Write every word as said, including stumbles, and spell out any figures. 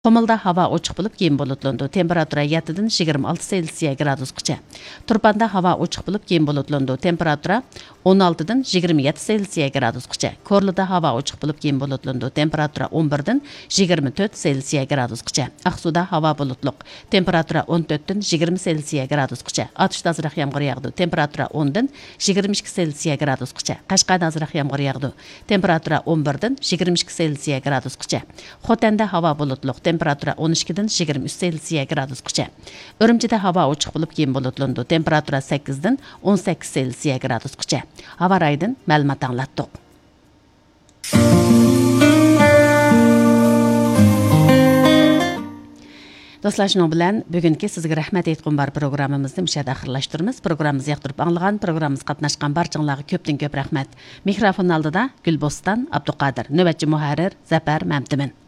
Qumulda havo ochiq bo'lib, keyin bulutlanadi. Temperatura yetti dan yigirma olti Selsiya gradusgacha. Turpanda havo ochiq bo'lib, keyin bulutlanadi. Temperatura o'n olti dan yigirma yetti Selsiya gradusgacha. Korlida havo ochiq bo'lib, keyin bulutlanadi. Temperatura o'n bir dan yigirma to'rt Selsiya gradusgacha. Aqsuda havo bulutliq. Temperatura o'n to'rt dan yigirma Selsiya gradusgacha. Atishda azroq yomg'ir yog'di. Temperatura o'n dan yigirma ikki Selsiya gradusgacha. Qashqarda azroq yomg'ir yog'di. Temperatura o'n bir dan yigirma ikki Selsiya gradusgacha. Xotanda havo bulutliq. Temperatura o'n ikki dan yigirma uch Selsiya gradusgacha. Urumchida havo ochiq bo'lib, keyin bulutlanadi. Temperatura sakkiz dan o'n sakkiz Selsiya gradusgacha. Havo raydan ma'lumot anglatdik. Dostlar, şunun bilan bugungi sizga rahmat aytqum bar programmamizni müşahada axirlashtiramiz. Programmamizni yoqtirib anglagan, programmamizga qatnashgan barchalarga ko'pdan ko'p rahmat. Mikrofon oldida Gulbostan Abduqodir, navbatchi muharrir Zafar Mamtimin.